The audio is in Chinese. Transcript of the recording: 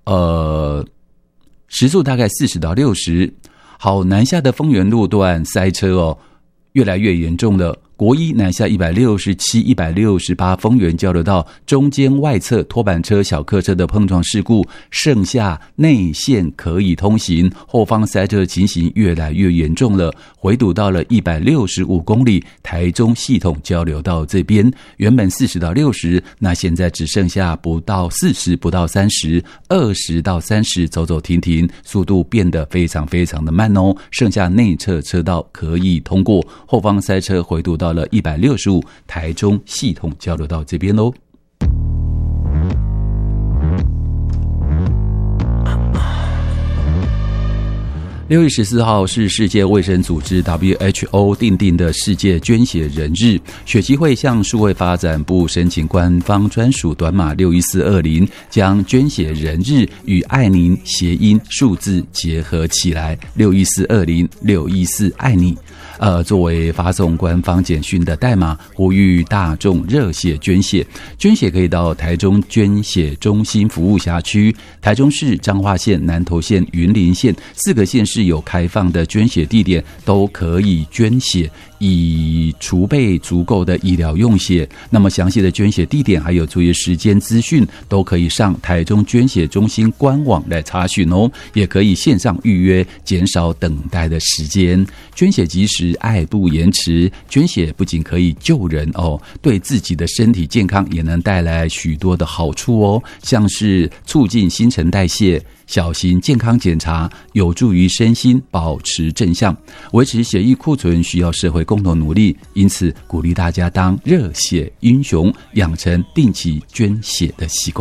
时速大概40到60。好，南下的丰原路段塞车越来越严重了。国一南下167、168丰原交流道中间外侧拖板车、小客车的碰撞事故，剩下内线可以通行，后方塞车的情形越来越严重了。回堵到了165公里，台中系统交流道这边原本40到60，那现在只剩下不到40、不到30，20到30走走停停，速度变得非常非常的慢哦。剩下内侧车道可以通过，后方塞车回堵到了165台中系统交流道这边咯。6月14号是世界卫生组织 WHO 订定的世界捐血人日，血基会向数位发展部申请官方专属短码61420，将捐血人日与爱您谐音数字结合起来，61420 614爱你。作为发送官方简讯的代码，呼吁大众热血捐血。捐血可以到台中捐血中心服务辖区、台中市、彰化县、南投县、云林县4个县市有开放的捐血地点，都可以捐血，以储备足够的医疗用血。那么详细的捐血地点还有作业时间资讯，都可以上台中捐血中心官网来查询哦，也可以线上预约，减少等待的时间。捐血及时，爱不延迟。捐血不仅可以救人哦，对自己的身体健康也能带来许多的好处哦，像是促进新陈代谢、小型健康检查，有助于身心保持正向。维持血液库存需要社会共同努力，因此鼓励大家当热血英雄，养成定期捐血的习惯。